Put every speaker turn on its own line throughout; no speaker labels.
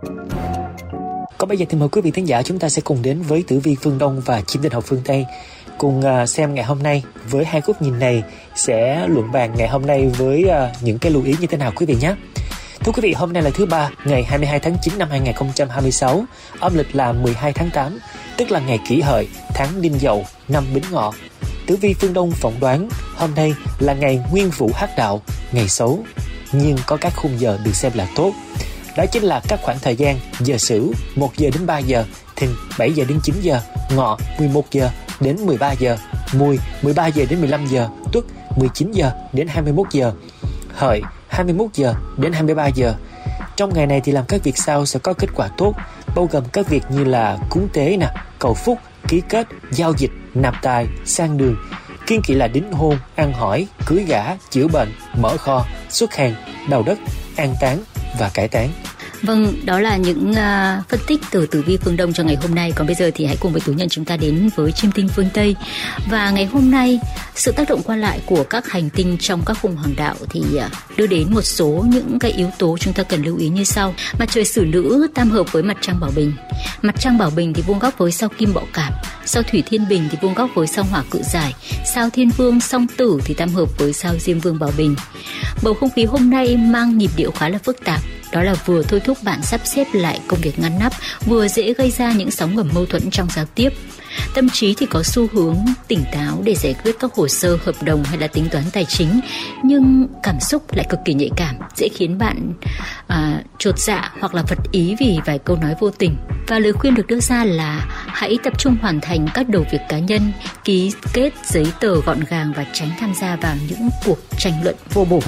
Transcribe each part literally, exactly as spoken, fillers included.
Còn bây giờ thì mời quý vị thính giả chúng ta sẽ cùng đến với Tử Vi phương Đông và Chim Tinh học phương Tây, cùng uh, xem ngày hôm nay với hai góc nhìn này sẽ luận bàn ngày hôm nay với uh, những cái lưu ý như thế nào quý vị nhé. Thưa quý vị, hôm nay là thứ ba, ngày hai mươi hai tháng chín năm hai nghìn không trăm hai mươi sáu, âm lịch là mười hai tháng tám, tức là ngày Kỷ Hợi, tháng Đinh Dậu, năm Bính Ngọ. Tử Vi phương Đông phỏng đoán hôm nay là ngày Nguyên Vũ Hắc Đạo, ngày xấu, nhưng có các khung giờ được xem là tốt. Đó chính là các khoảng thời gian giờ Sửu một giờ đến ba giờ, Thìn bảy giờ đến chín giờ, Ngọ mười một giờ đến mười ba giờ, Mùi mười ba giờ đến mười lăm giờ, Tuất mười chín giờ đến hai mươi mốt giờ, Hợi hai mươi mốt giờ đến hai mươi ba giờ. Trong ngày này thì làm các việc sau sẽ có kết quả tốt, bao gồm các việc như là cúng tế nè, cầu phúc, ký kết, giao dịch, nạp tài, sang đường, kiêng kỵ là đính hôn, ăn hỏi, cưới gả, chữa bệnh, mở kho, xuất hàng, đào đất, an táng và cải táng.
Vâng, đó là những uh, phân tích từ Tử Vi phương Đông cho ngày hôm nay. Còn bây giờ thì hãy cùng với Tú Nhân chúng ta đến với Chim Tinh phương Tây. Và ngày hôm nay, sự tác động qua lại của các hành tinh trong các khung hoàng đạo thì uh, đưa đến một số những cái yếu tố chúng ta cần lưu ý như sau. Mặt trời Xử Nữ tam hợp với mặt trăng Bảo Bình. Mặt trăng Bảo Bình thì vuông góc với sao Kim Bọ Cạp, sao Thủy Thiên Bình thì vuông góc với sao Hỏa Cự Giải, sao Thiên Vương Song Tử thì tam hợp với sao Diêm Vương Bảo Bình. Bầu không khí hôm nay mang nhịp điệu khá là phức tạp. Đó là vừa thôi thúc bạn sắp xếp lại công việc ngăn nắp, vừa dễ gây ra những sóng ngầm mâu thuẫn trong giao tiếp. Tâm trí thì có xu hướng tỉnh táo để giải quyết các hồ sơ, hợp đồng hay là tính toán tài chính, nhưng cảm xúc lại cực kỳ nhạy cảm, dễ khiến bạn à, chột dạ hoặc là vật ý vì vài câu nói vô tình. Và lời khuyên được đưa ra là hãy tập trung hoàn thành các đầu việc cá nhân, ký kết giấy tờ gọn gàng và tránh tham gia vào những cuộc tranh luận vô bổ.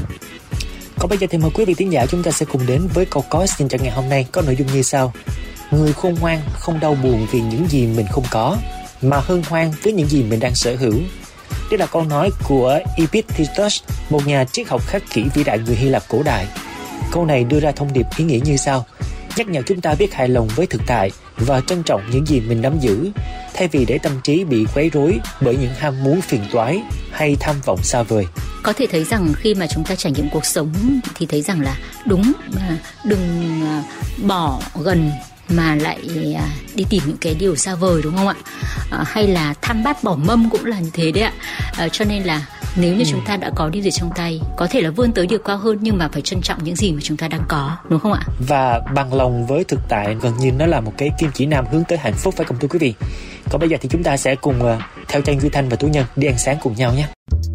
Còn bây giờ thì mời quý vị thính giả chúng ta sẽ cùng đến với câu có xin cho ngày hôm nay có nội dung như sau. Người khôn ngoan không đau buồn vì những gì mình không có, mà hân hoan với những gì mình đang sở hữu. Đây là câu nói của Epictetus, một nhà triết học khắc kỷ vĩ đại người Hy Lạp cổ đại. Câu này đưa ra thông điệp ý nghĩa như sau: nhắc nhở chúng ta biết hài lòng với thực tại và trân trọng những gì mình nắm giữ, thay vì để tâm trí bị quấy rối bởi những ham muốn phiền toái hay tham vọng xa vời.
Có thể thấy rằng khi mà chúng ta trải nghiệm cuộc sống thì thấy rằng là đúng, đừng bỏ gần mà lại đi tìm những cái điều xa vời, đúng không ạ? À, hay là tham bát bỏ mâm cũng là như thế đấy ạ. À, cho nên là nếu như ừ. chúng ta đã có điều gì trong tay, có thể là vươn tới điều cao hơn, nhưng mà phải trân trọng những gì mà chúng ta đang có, đúng không ạ?
Và bằng lòng với thực tại gần như nó là một cái kim chỉ nam hướng tới hạnh phúc, phải không thưa quý vị? Còn bây giờ thì chúng ta sẽ cùng uh, theo Trang Duy Thanh và Tú Nhân đi ăn sáng cùng nhau nhé.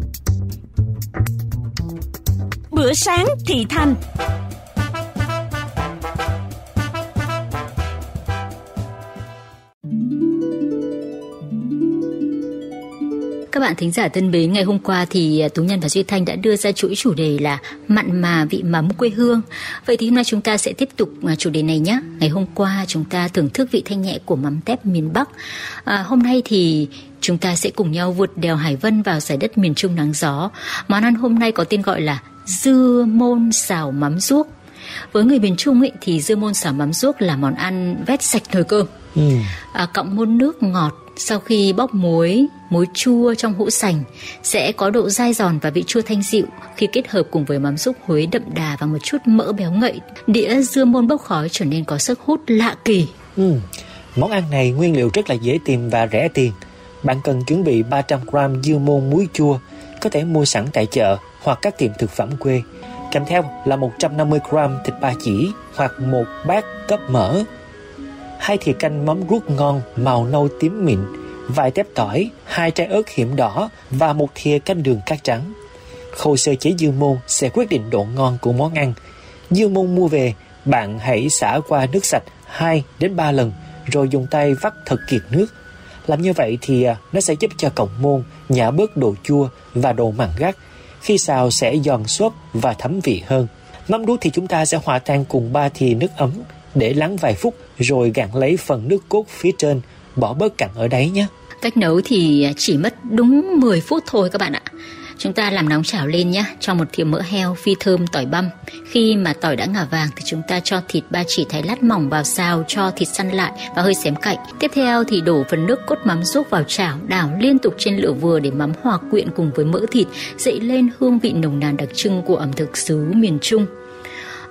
Bữa sáng thị thanh.
Các bạn thính giả thân mến, ngày hôm qua thì Tú Nhân và Duy Thanh đã đưa ra chuỗi chủ đề là mặn mà vị mắm quê hương. Vậy thì hôm nay chúng ta sẽ tiếp tục chủ đề này nhé. Ngày hôm qua chúng ta thưởng thức vị thanh nhẹ của mắm tép miền Bắc. À, hôm nay thì chúng ta sẽ cùng nhau vượt đèo Hải Vân vào giải đất miền Trung nắng gió. Món ăn hôm nay có tên gọi là dưa môn xào mắm ruốc. Với người miền Trung ấy, thì dưa môn xào mắm ruốc là món ăn vét sạch nồi cơm. Ừ. À, cộng môn nước ngọt. Sau khi bóc muối, muối chua trong hũ sành sẽ có độ dai giòn và vị chua thanh dịu. Khi kết hợp cùng với mắm ruốc Huế đậm đà và một chút mỡ béo ngậy, đĩa dưa môn bốc khói trở nên có sức hút lạ kỳ.
Ừ. Món ăn này nguyên liệu rất là dễ tìm và rẻ tiền. Bạn cần chuẩn bị ba trăm gam dưa môn muối chua, có thể mua sẵn tại chợ hoặc các tiệm thực phẩm quê. Kèm theo là một trăm năm mươi gam thịt ba chỉ hoặc một bát tóp mỡ, hai thìa canh mắm ruốc ngon màu nâu tím mịn, vài tép tỏi, hai trái ớt hiểm đỏ và một thìa canh đường cát trắng. Khâu sơ chế dưa môn sẽ quyết định độ ngon của món ăn. Dưa môn mua về, bạn hãy xả qua nước sạch hai đến ba lần rồi dùng tay vắt thật kiệt nước. Làm như vậy thì nó sẽ giúp cho cọng môn nhả bớt độ chua và độ mặn gắt. Khi xào sẽ giòn xốp và thấm vị hơn. Mắm ruốc thì chúng ta sẽ hòa tan cùng ba thìa nước ấm, để lắng vài phút rồi gạn lấy phần nước cốt phía trên, bỏ bớt cặn ở đáy nhé.
Cách nấu thì chỉ mất đúng mười phút thôi các bạn ạ. Chúng ta làm nóng chảo lên nhé, cho một thìa mỡ heo, phi thơm tỏi băm. Khi mà tỏi đã ngả vàng thì chúng ta cho thịt ba chỉ thái lát mỏng vào xào, cho thịt săn lại và hơi xém cạnh. Tiếp theo thì đổ phần nước cốt mắm ruốc vào chảo, đảo liên tục trên lửa vừa để mắm hòa quyện cùng với mỡ thịt, dậy lên hương vị nồng nàn đặc trưng của ẩm thực xứ miền Trung.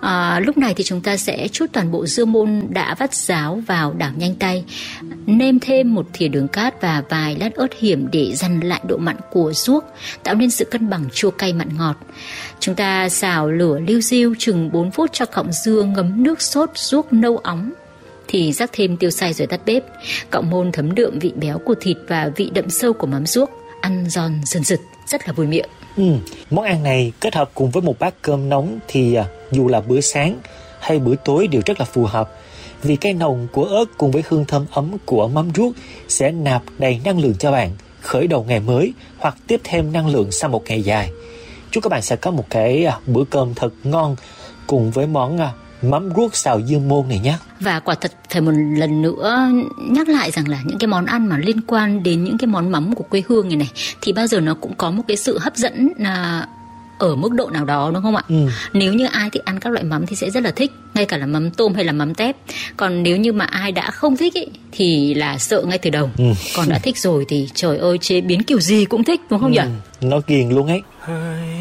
À, lúc này thì chúng ta sẽ trút toàn bộ dưa môn đã vắt ráo vào đảo nhanh tay, nêm thêm một thìa đường cát và vài lát ớt hiểm để dằn lại độ mặn của ruốc, tạo nên sự cân bằng chua cay mặn ngọt. Chúng ta xào lửa liu riu chừng bốn phút cho cọng dưa ngấm nước sốt ruốc nâu óng, thì rắc thêm tiêu xay rồi tắt bếp. Cọng môn thấm đượm vị béo của thịt và vị đậm sâu của mắm ruốc, ăn giòn sần sực, rất là vui miệng.
Ừ, món ăn này kết hợp cùng với một bát cơm nóng thì à, dù là bữa sáng hay bữa tối đều rất là phù hợp, vì cái nồng của ớt cùng với hương thơm ấm của mắm ruốc sẽ nạp đầy năng lượng cho bạn khởi đầu ngày mới hoặc tiếp thêm năng lượng sau một ngày dài. Chúc các bạn sẽ có một cái à, bữa cơm thật ngon cùng với món à, mắm ruốc xào dưa môn này nhé.
Và quả thật phải một lần nữa nhắc lại rằng là những cái món ăn mà liên quan đến những cái món mắm của quê hương này này thì bao giờ nó cũng có một cái sự hấp dẫn là ở mức độ nào đó, đúng không ạ? Ừ. Nếu như ai thích ăn các loại mắm thì sẽ rất là thích, ngay cả là mắm tôm hay là mắm tép. Còn nếu như mà ai đã không thích ý, thì là sợ ngay từ đầu. Ừ. Còn đã thích rồi thì trời ơi, chế biến kiểu gì cũng thích, đúng không ừ. nhỉ?
Nó ghiền luôn ấy.